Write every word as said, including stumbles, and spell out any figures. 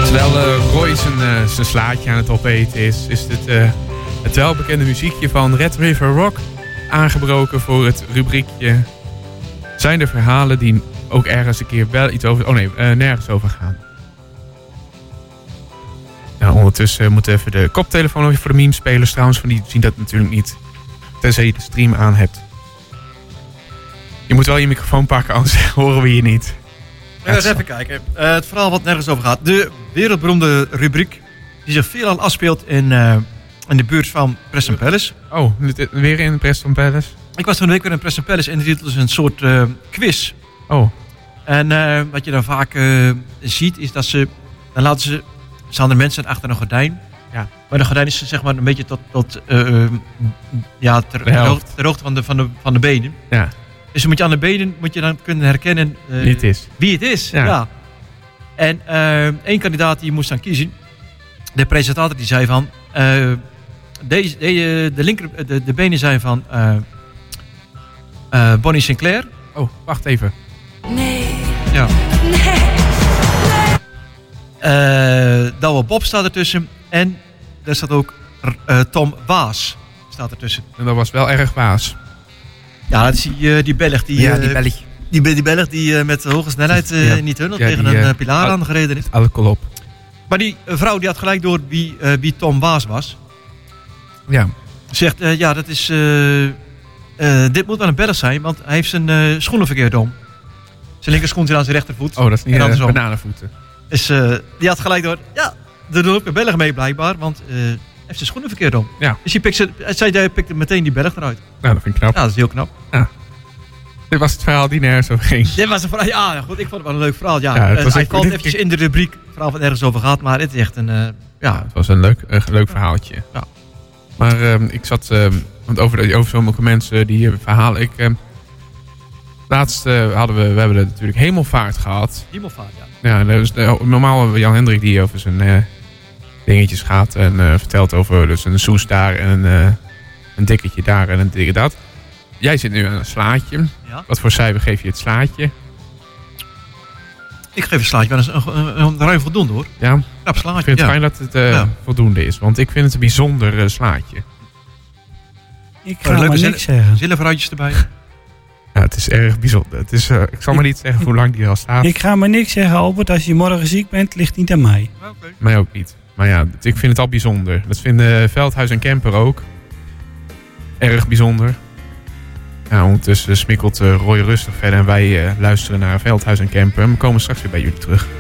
Terwijl uh, Roy zijn, uh, zijn slaatje aan het opeten is, is dit uh, het welbekende muziekje van Red River Rock aangebroken voor het rubriekje. Zijn er verhalen die ook ergens een keer wel iets over... Oh nee, uh, nergens over gaan. Nou, ondertussen moeten we even de koptelefoon over voor de meme-spelers. Trouwens, van die zien dat natuurlijk niet. Tenzij je de stream aan hebt. Je moet wel je microfoon pakken, anders horen we je niet. Ja, eens even kijken. Uh, het verhaal wat nergens over gaat. De wereldberoemde rubriek die zich veelal afspeelt in, uh, in de buurt van Preston Palace. Oh, weer in Preston Palace? Ik was van de week weer in Preston Palace en er zit dus een soort uh, quiz. Oh. En uh, wat je dan vaak uh, ziet is dat ze... Dan laten ze... staan er mensen achter een gordijn. Ja. Maar de gordijn is zeg maar een beetje tot... tot uh, ja, ter, ter, hoogte, ter hoogte van de, van, de, van de benen. Ja. Dus moet je aan de benen moet je dan kunnen herkennen uh, wie het is. Wie het is, ja. ja. En uh, één kandidaat die moest dan kiezen. De presentator die zei van... Uh, deze, de, de, linker, de, de benen zijn van uh, uh, Bonnie Sinclair. Oh, wacht even. Nee. Ja. Nee. Uh, Douwe Bob staat ertussen. En er staat ook uh, Tom Waas staat ertussen. En dat was wel erg Waas. Ja, dat is die, uh, die Belg die... Ja, uh, die Belg. Die, die Belg die uh, met hoge snelheid uh, ja. in die tunnel ja, tegen die, een uh, pilaar uh, aangereden is. Alcohol op. Maar die uh, vrouw die had gelijk door wie, uh, wie Tom Waas was. Ja. Zegt, uh, ja, dat is... Uh, uh, dit moet wel een Belg zijn, want hij heeft zijn uh, schoenen verkeerd om. Zijn linkerschoen zit aan zijn rechtervoet. Oh, dat is niet uh, bananenvoeten. Dus uh, die had gelijk door... Ja, er doet ook een Belg mee blijkbaar, want... Uh, hij heeft zijn schoenen verkeerd om. Ja. Dus hij pikte, zei, hij pikte meteen die Belg eruit. Nou, dat vind ik knap. Ja, dat is heel knap. Ja. Dit was het verhaal die nergens over ging. Dit was een verhaal, ja, goed, ik vond het wel een leuk verhaal. Ja, ja, het was uh, hij echt, valt eventjes in de rubriek, verhaal wat nergens over gaat, maar het is echt een... Uh, ja. ja, het was een leuk, uh, leuk verhaaltje. Ja. Maar uh, ik zat, uh, want over, de, over sommige mensen die uh, verhalen, ik... Uh, laatst uh, hadden we, we hebben natuurlijk Hemelvaart gehad. Hemelvaart, ja. Ja, dus, uh, normaal hebben we Jan Hendrik die over zijn... Uh, dingetjes gaat en uh, vertelt over dus een soes daar en een, uh, een dikketje daar en een dikke dat. Jij zit nu aan een slaatje. Ja? Wat voor cijfer geef je het slaatje? Ik geef een slaatje, maar dat is een, een, een ruim voldoende hoor. Ja? Knap slaatje. Ik vind het ja. fijn dat het uh, ja. voldoende is, want ik vind het een bijzonder uh, slaatje. Ik ga maar niks zil- zeggen. Zilverhoutjes erbij. Ja, het is erg bijzonder. Het is, uh, ik zal maar niet zeggen hoe lang die al staat. Ik ga maar niks zeggen, Albert. Als je morgen ziek bent, ligt niet aan mij. Okay. Mij ook niet. Maar ja, ik vind het al bijzonder. Dat vinden Veldhuis en Kemper ook. Erg bijzonder. Ja, ondertussen smikkelt uh, Roy rustig verder en wij uh, luisteren naar Veldhuis en Kemper. En we komen straks weer bij jullie terug.